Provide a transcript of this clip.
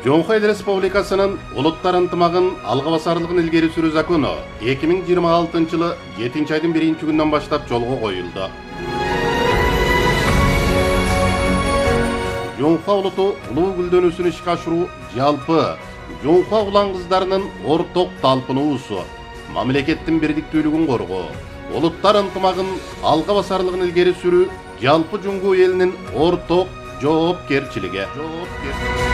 Жоңхо Эл Республикасынын улуттар ынтымагын алга басарлыгын илгери сүрүү закону 2026 жылы 7 айдын 1-күнүнөн баштап жолго коюлду. Жоңхо улуту улуу гүлдөнүүсүн ишке ашыруу жалпы жоңхо улан кыздарынын орток талпынуусу, мамлекеттин бирдиктүүлүгүн коргоо, улуттар ынтымагын алга басарлыгын илгери сүрүү жалпы жоңгу элинин орток жоопкерчилиги.